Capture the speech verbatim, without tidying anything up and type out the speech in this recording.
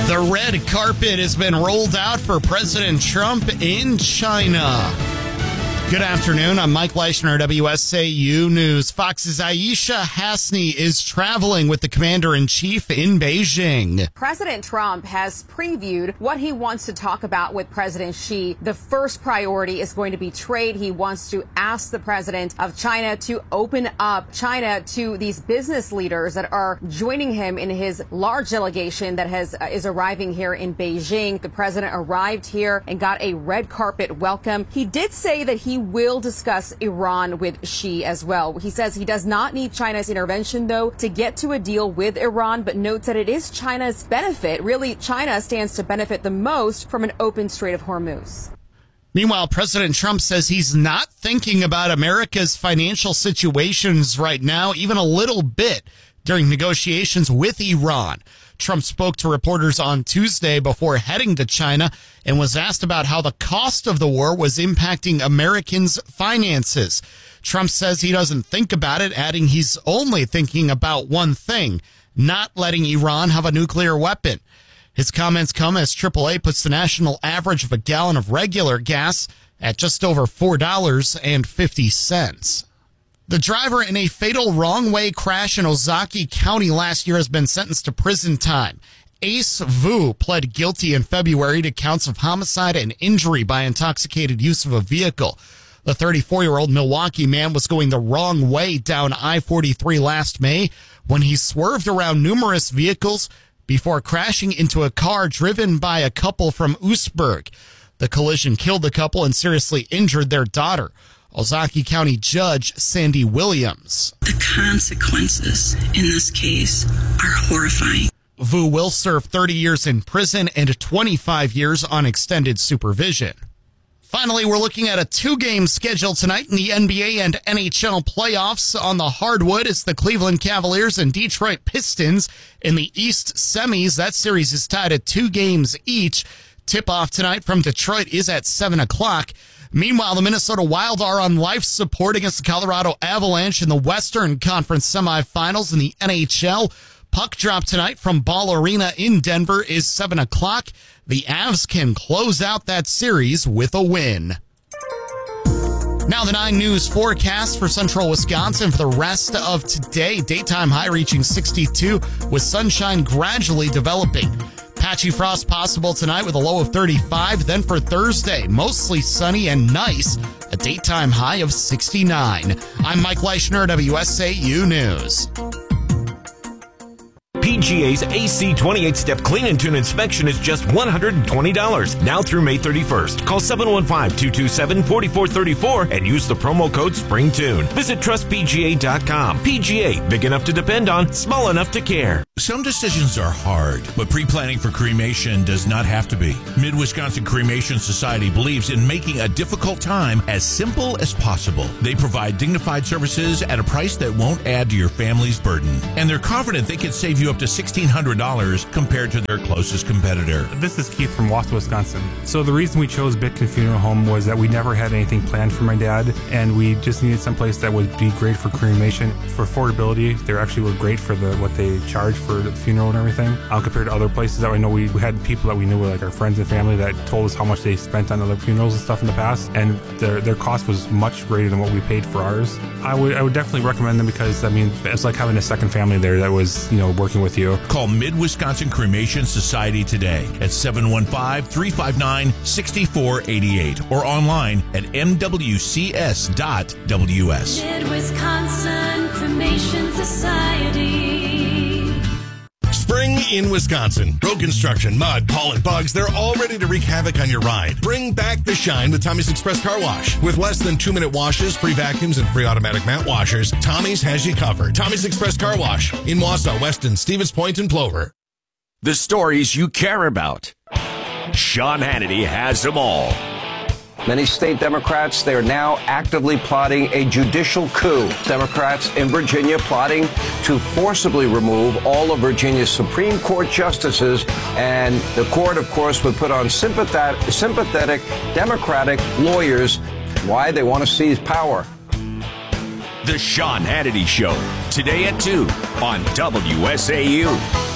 The red carpet has been rolled out for President Trump in China. Good afternoon. I'm Mike Leishner, W S A U News. Fox's Aisha Hasni is traveling with the commander-in-chief in Beijing. President Trump has previewed what he wants to talk about with President Xi. The first priority is going to be trade. He wants to ask the president of China to open up China to these business leaders that are joining him in his large delegation that has uh, is arriving here in Beijing. The president arrived here and got a red carpet welcome. He did say that he will discuss Iran with Xi as well. He says he does not need China's intervention, though, to get to a deal with Iran, but notes that it is China's benefit. Really, China stands to benefit the most from an open Strait of Hormuz. Meanwhile, President Trump says he's not thinking about America's financial situations right now, even a little bit, during negotiations with Iran. Trump spoke to reporters on Tuesday before heading to China and was asked about how the cost of the war was impacting Americans' finances. Trump says he doesn't think about it, adding he's only thinking about one thing, not letting Iran have a nuclear weapon. His comments come as triple A puts the national average of a gallon of regular gas at just over four dollars and fifty cents. The driver in a fatal wrong-way crash in Ozaki County last year has been sentenced to prison time. Ace Vu pled guilty in February to counts of homicide and injury by intoxicated use of a vehicle. The thirty-four-year-old Milwaukee man was going the wrong way down I forty-three last May when he swerved around numerous vehicles before crashing into a car driven by a couple from Oostburg. The collision killed the couple and seriously injured their daughter. Ozaki County Judge Sandy Williams. The consequences in this case are horrifying. Vu will serve thirty years in prison and twenty-five years on extended supervision. Finally, we're looking at a two-game schedule tonight in the N B A and N H L playoffs. On the hardwood, it's the Cleveland Cavaliers and Detroit Pistons in the East semis. That series is tied at two games each. Tip-off tonight from Detroit is at seven o'clock. Meanwhile, the Minnesota Wild are on life support against the Colorado Avalanche in the Western Conference semifinals in the N H L. Puck drop tonight from Ball Arena in Denver is seven o'clock. The Avs can close out that series with a win. Now the nine News forecast for central Wisconsin for the rest of today. Daytime high reaching sixty-two with sunshine gradually developing. Patchy frost possible tonight with a low of thirty-five. Then for Thursday, mostly sunny and nice, a daytime high of sixty-nine. I'm Mike Leishner, W S A U News. P G A's A C twenty-eight step clean and tune inspection is just one hundred twenty dollars, now through May thirty-first. Call seven one five, two two seven, four four three four and use the promo code SPRINGTUNE. Visit trust P G A dot com. P G A, big enough to depend on, small enough to care. Some decisions are hard, but pre-planning for cremation does not have to be. Mid-Wisconsin Cremation Society believes in making a difficult time as simple as possible. They provide dignified services at a price that won't add to your family's burden. And they're confident they can save you up to sixteen hundred dollars compared to their closest competitor. This is Keith from Wausau, Wisconsin. So the reason we chose Bitkin Funeral Home was that we never had anything planned for my dad, and we just needed someplace that would be great for cremation. For affordability, they actually were great for the what they charge for the funeral and everything. Uh, compared to other places that I know, we, we had people that we knew, like our friends and family, that told us how much they spent on other funerals and stuff in the past, and their their cost was much greater than what we paid for ours. I would I would definitely recommend them because, I mean, it's like having a second family there that was, you know, working with you. Call Mid-Wisconsin Cremation Society today at seven one five, three five nine, six four eight eight or online at m w c s dot w s. Mid-Wisconsin Cremation Society. Spring in Wisconsin. Road construction, mud, pollen, bugs, they're all ready to wreak havoc on your ride. Bring back the shine with Tommy's Express Car Wash. With less than two-minute washes, free vacuums, and free automatic mat washers, Tommy's has you covered. Tommy's Express Car Wash in Wausau, Weston, Stevens Point, and Plover. The stories you care about. Sean Hannity has them all. Many state Democrats, they are now actively plotting a judicial coup. Democrats in Virginia plotting to forcibly remove all of Virginia's Supreme Court justices, and the court, of course, would put on sympathetic, sympathetic Democratic lawyers. Why? They want to seize power. The Sean Hannity Show, today at two on W S A U.